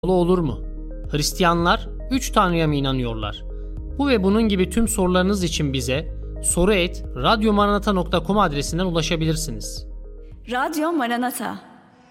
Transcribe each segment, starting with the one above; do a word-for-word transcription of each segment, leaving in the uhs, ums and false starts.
olur mu? Hristiyanlar üç Tanrı'ya mı inanıyorlar? Bu ve bunun gibi tüm sorularınız için bize soru et radyomaranata nokta com adresinden ulaşabilirsiniz. Radyo Maranata.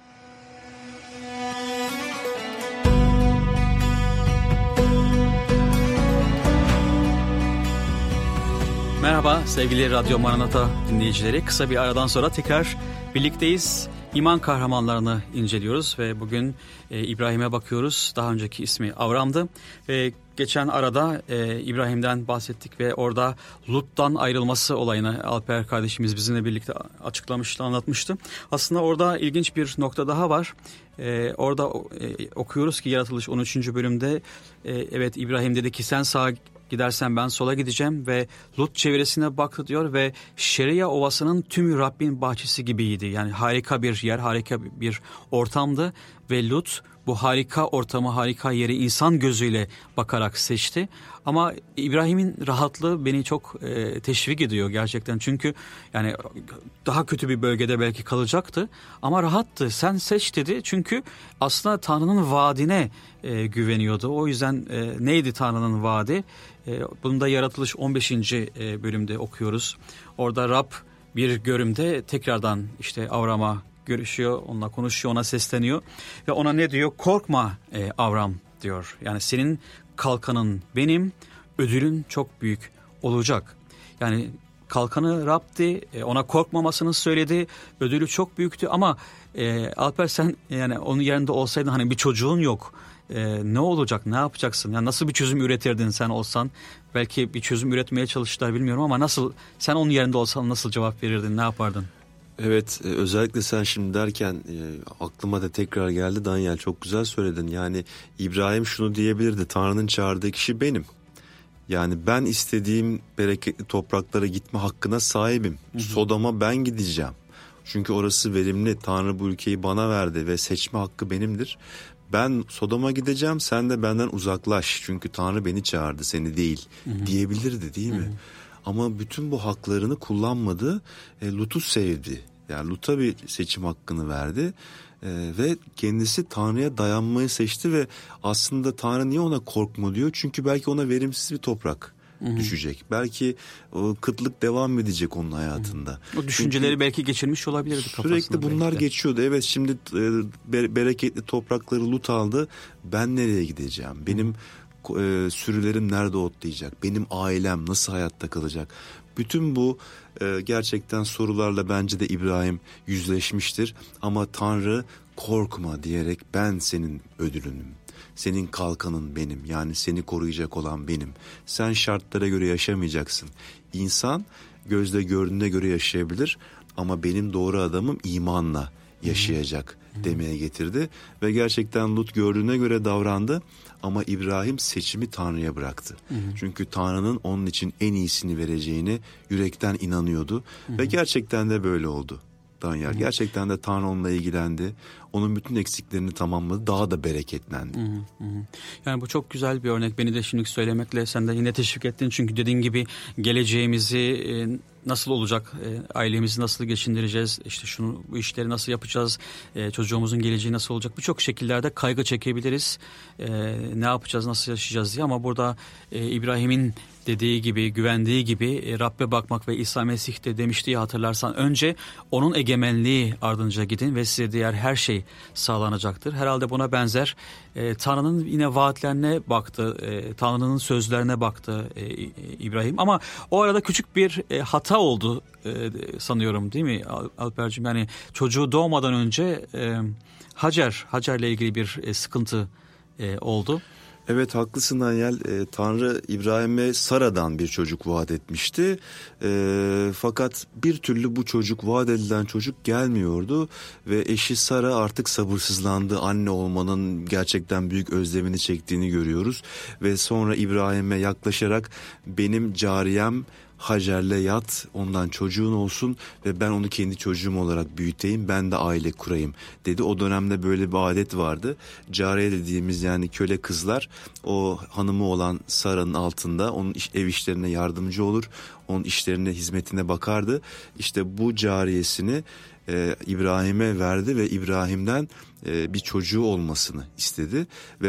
Merhaba sevgili Radyo Maranata dinleyicileri. Kısa bir aradan sonra tekrar birlikteyiz. İman kahramanlarını inceliyoruz ve bugün e, İbrahim'e bakıyoruz. Daha önceki ismi Avram'dı ve geçen arada e, İbrahim'den bahsettik ve orada Lut'tan ayrılması olayını Alper kardeşimiz bizimle birlikte açıklamıştı, anlatmıştı. Aslında orada ilginç bir nokta daha var. E, orada e, okuyoruz ki Yaratılış on üçüncü bölümde e, evet İbrahim dedi ki sen sağa gidersen ben sola gideceğim ve Lut çevresine baktı diyor ve Şeria Ovası'nın tümü Rabbin bahçesi gibiydi. Yani harika bir yer, harika bir ortamdı ve Lut bu harika ortamı, harika yeri insan gözüyle bakarak seçti. Ama İbrahim'in rahatlığı beni çok e, teşvik ediyor gerçekten. Çünkü yani daha kötü bir bölgede belki kalacaktı ama rahattı. Sen seç dedi çünkü aslında Tanrı'nın vaadine e, güveniyordu. O yüzden e, neydi Tanrı'nın vaadi? E, bunu da Yaratılış on beşinci E, bölümde okuyoruz. Orada Rab bir görümde tekrardan işte Avram'a görüşüyor, onunla konuşuyor, ona sesleniyor ve ona ne diyor? Korkma e, Avram diyor. Yani senin kalkanın benim, ödülün çok büyük olacak. Yani kalkanı Rab'di, e, ona korkmamasını söyledi, ödülü çok büyüktü ama e, Alper sen yani onun yerinde olsaydın hani bir çocuğun yok. E, ne olacak, ne yapacaksın? Yani nasıl bir çözüm üretirdin sen olsan? Belki bir çözüm üretmeye çalıştılar bilmiyorum ama nasıl sen onun yerinde olsan nasıl cevap verirdin, ne yapardın? Evet, özellikle sen şimdi derken e, aklıma da tekrar geldi. Daniel çok güzel söyledin. Yani İbrahim şunu diyebilirdi: Tanrı'nın çağırdığı kişi benim. Yani ben istediğim bereketli topraklara gitme hakkına sahibim. Hı hı. Sodom'a ben gideceğim. Çünkü orası verimli. Tanrı bu ülkeyi bana verdi ve seçme hakkı benimdir. Ben Sodom'a gideceğim, sen de benden uzaklaş. Çünkü Tanrı beni çağırdı, seni değil, hı hı. diyebilirdi değil mi? Hı hı. Ama bütün bu haklarını kullanmadı. E, Lut'u sevdi. Yani Lut'a bir seçim hakkını verdi. E, ve kendisi Tanrı'ya dayanmayı seçti ve aslında Tanrı niye ona korkma diyor? Çünkü belki ona verimsiz bir toprak Hı-hı. düşecek. Belki o kıtlık devam edecek onun hayatında. Hı-hı. O düşünceleri Çünkü belki geçirmiş olabilirdi kafasında. Sürekli bunlar geçiyordu. Evet, şimdi e, bereketli toprakları Lut aldı. Ben nereye gideceğim? Benim e, sürülerim nerede otlayacak? Benim ailem nasıl hayatta kalacak? Bütün bu e, gerçekten sorularla bence de İbrahim yüzleşmiştir. Ama Tanrı korkma diyerek ben senin ödülünüm. Senin kalkanın benim, yani seni koruyacak olan benim. Sen şartlara göre yaşamayacaksın. İnsan gözle gördüğüne göre yaşayabilir ama benim doğru adamım imanla yaşayacak hmm. demeye getirdi. Ve gerçekten Lut gördüğüne göre davrandı ama İbrahim seçimi Tanrı'ya bıraktı. Hmm. Çünkü Tanrı'nın onun için en iyisini vereceğine yürekten inanıyordu hmm. ve gerçekten de böyle oldu. Danyal. Gerçekten de Tanrı onunla ilgilendi. Onun bütün eksiklerini tamamladı. Daha da bereketlendi. Hı hı. Yani bu çok güzel bir örnek. Beni de şimdi söylemekle sen de yine teşvik ettin. Çünkü dediğin gibi geleceğimizi e, nasıl olacak, e, ailemizi nasıl geçindireceğiz, işte şunu bu işleri nasıl yapacağız, e, çocuğumuzun geleceği nasıl olacak, birçok şekillerde kaygı çekebiliriz. E, ne yapacağız, nasıl yaşayacağız diye. Ama burada e, İbrahim'in dediği gibi, güvendiği gibi e, Rabbe bakmak ve İsa Mesih de demişti ya, hatırlarsan, önce onun egemenliği ardınca gidin ve size diğer her şey sağlanacaktır. Herhalde buna benzer e, Tanrı'nın yine vaatlerine baktı, e, Tanrı'nın sözlerine baktı e, İbrahim. Ama o arada küçük bir e, hata oldu e, sanıyorum, değil mi Alper'cim? Yani çocuğu doğmadan önce e, Hacer, Hacer'le ilgili bir e, sıkıntı e, oldu. Evet, haklısın Daniel. E, Tanrı İbrahim'e Sara'dan bir çocuk vaat etmişti. E, fakat bir türlü bu çocuk, vaat edilen çocuk gelmiyordu. Ve eşi Sara artık sabırsızlandı. Anne olmanın gerçekten büyük özlemini çektiğini görüyoruz. Ve sonra İbrahim'e yaklaşarak benim cariyem Hacer'le yat, ondan çocuğun olsun ve ben onu kendi çocuğum olarak büyüteyim, ben de aile kurayım dedi. O dönemde böyle bir adet vardı. Cariye dediğimiz yani köle kızlar o hanımı olan Sara'nın altında onun iş, ev işlerine yardımcı olur, onun işlerine, hizmetine bakardı. İşte bu cariyesini e, İbrahim'e verdi ve İbrahim'den e, bir çocuğu olmasını istedi ve